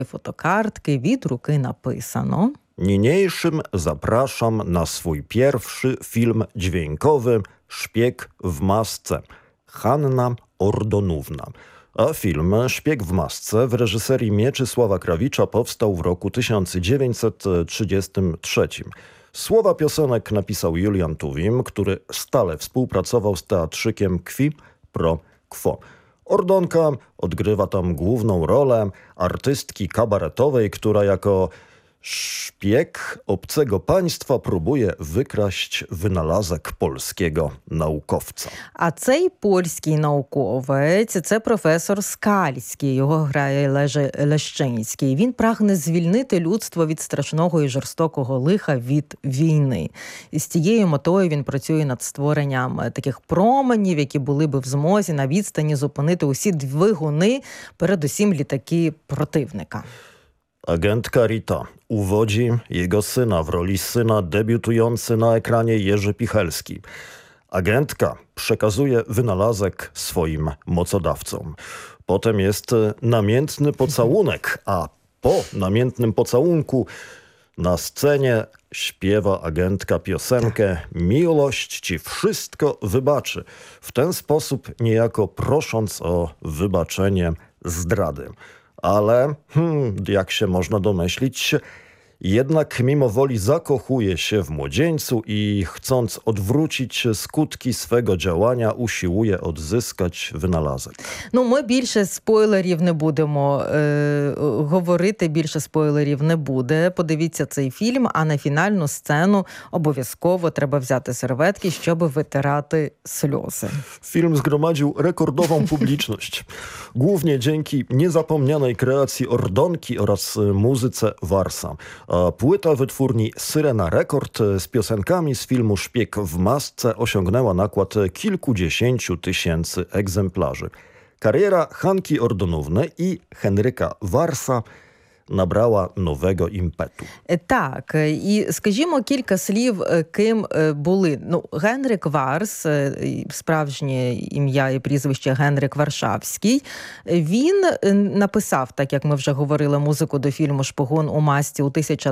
Fotokартki від руки написано. Niniejszym zapraszam na swój pierwszy film dźwiękowy Szpieg w masce. Hanna Ordonówna. A film Szpieg w masce w reżyserii Mieczysława Krawicza powstał w roku 1933. Słowa piosenek napisał Julian Tuwim, który stale współpracował z teatrzykiem Qui pro Quo. Ordonka odgrywa tam główną rolę artystki kabaretowej, która jako szpieg obcego państwa próbuje wykraść wynalazek polskiego naukowca. А цей польський науковець – це професор Скальський, його грає Лещинський. Він прагне звільнити людство від страшного і жорстокого лиха від війни. І з цією метою він працює над створенням таких променів, які були би в змозі на відстані зупинити усі двигуни, передусім літаки противника. Agentka Rita uwodzi jego syna w roli syna debiutujący na ekranie Jerzy Pichelski. Agentka przekazuje wynalazek swoim mocodawcom. Potem jest namiętny pocałunek, a po namiętnym pocałunku na scenie śpiewa agentka piosenkę Miłość ci wszystko wybaczy. W ten sposób niejako prosząc o wybaczenie zdrady. Ale, jak się można domyślić, jednak mimo woli zakochuje się w młodzieńcu i chcąc odwrócić skutki swego działania, usiłuje odzyskać wynalazek. Ми більше спойлерів не будемо говорити, більше спойлерів не буде. Подивіться цей фільм, а на фінальну сцену обов'язково треба взяти серветки, щоб витирати сльози. Film zgromadził rekordową publiczność. Głównie dzięki niezapomnianej kreacji Ordonki oraz muzyce Warsa. A płyta wytwórni Syrena Rekord z piosenkami z filmu Szpieg w masce osiągnęła nakład kilkudziesięciu tysięcy egzemplarzy. Kariera Hanki Ordonówny i Henryka Warsa набрала нового імпету. Так, і скажімо кілька слів, ким були. Генрик Варс, справжнє ім'я і прізвище Генрик Варшавський, він написав, так як ми вже говорили, музику до фільму «Шпигун у масці» у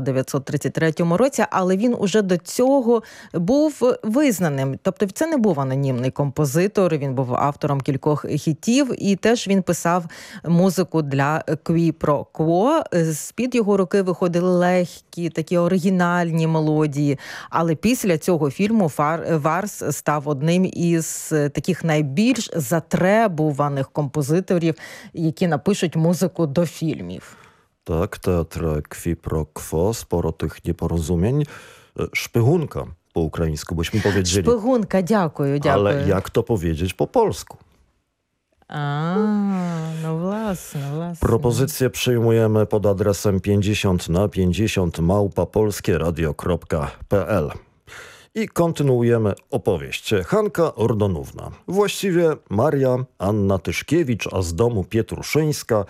1933 році, але він уже до цього був визнаним. Тобто це не був анонімний композитор, він був автором кількох хітів, і теж він писав музику для Qui pro Quo. З-під його руки виходили легкі, такі оригінальні мелодії. Але після цього фільму Варс став одним із таких найбільш затребуваних композиторів, які напишуть музику до фільмів. Tak, teatr Qui pro Quo, sporo tych nieporozumień. Szpygunka po ukraińsku, byśmy powiedzieli. Szpygunka, дякую. Ale jak to powiedzieć po polsku? Власне. Propozycje przyjmujemy pod adresem 50 na 50 @polskieradio.pl. I kontynuujemy opowieść. Hanka Ordonówna. Właściwie Maria Anna Tyszkiewicz, a z domu Pietruszyńska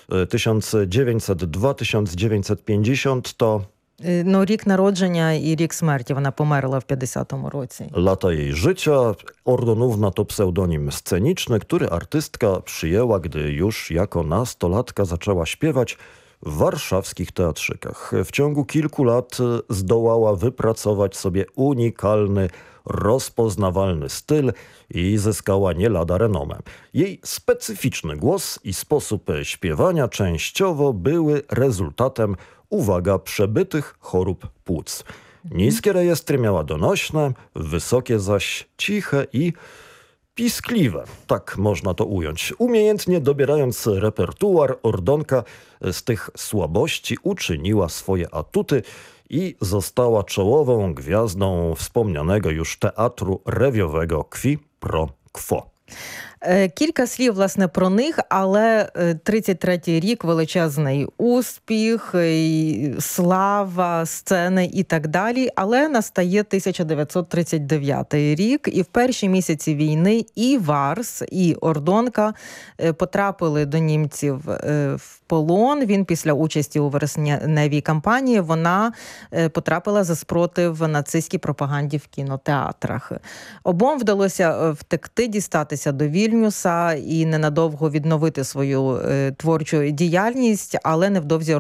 1902-1950 to... Рік народження і рік смерті. Вона померла в 50-му році. Lata jej życia. Ordonówna to pseudonim sceniczny, który artystka przyjęła, gdy już jako nastolatka zaczęła śpiewać w warszawskich teatrzykach. W ciągu kilku lat zdołała wypracować sobie unikalny, rozpoznawalny styl i zyskała nie lada renomę. Jej specyficzny głos i sposób śpiewania częściowo były rezultatem, uwaga, przebytych chorób płuc. Niskie rejestry miała donośne, wysokie zaś ciche i piskliwe. Tak można to ująć. Umiejętnie dobierając repertuar, Ordonka z tych słabości uczyniła swoje atuty i została czołową gwiazdą wspomnianego już teatru rewiowego Qui pro Quo. Кілька слів, власне, про них, але 33-й рік – величезний успіх, слава, сцени і так далі. Але настає 1939 рік, і в перші місяці війни і Варс, і Ордонка потрапили до німців в полон. Він після участі у вересневій кампанії, вона потрапила за спротив нацистській пропаганді в кінотеатрах. Обом вдалося втекти, дістатися до вільної Вільнюса і ненадовго відновити свою творчу діяльність, але невдовзі